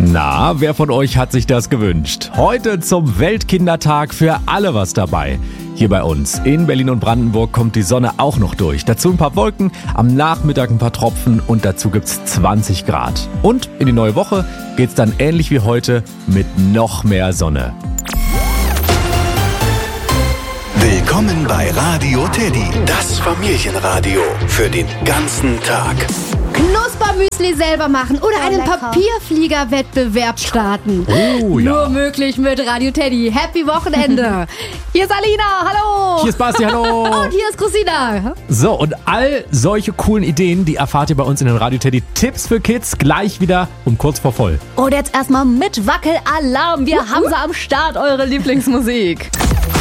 Na, wer von euch hat sich das gewünscht? Heute zum Weltkindertag für alle was dabei. Hier bei uns in Berlin und Brandenburg kommt die Sonne auch noch durch. Dazu ein paar Wolken, am Nachmittag ein paar Tropfen und dazu gibt's 20 Grad. Und in die neue Woche geht's dann ähnlich wie heute mit noch mehr Sonne. Willkommen bei Radio Teddy, das Familienradio für den ganzen Tag. Knuspermüsli selber machen oder einen lecker. Papierflieger-Wettbewerb starten. Oh ja. Nur möglich mit Radio Teddy. Happy Wochenende. Hier ist Alina, hallo. Hier ist Basti, hallo. Und hier ist Christina. So, und all solche coolen Ideen, die erfahrt ihr bei uns in den Radio Teddy Tipps für Kids gleich wieder um kurz vor voll. Und jetzt erstmal mit Wackelalarm. Wir haben sie am Start, eure Lieblingsmusik.